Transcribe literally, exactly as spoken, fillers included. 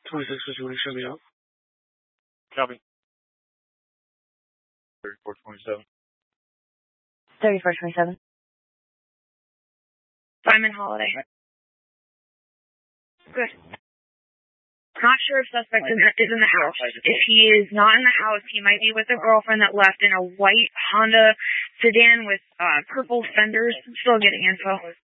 twenty-six fifty-one, show me up. Copy. thirty-four twenty-seven. thirty-four twenty-seven. Simon Holiday. Good. Not sure if suspect is is in the house. If he is not in the house, he might be with a girlfriend that left in a white Honda sedan with uh, purple fenders. Still getting info.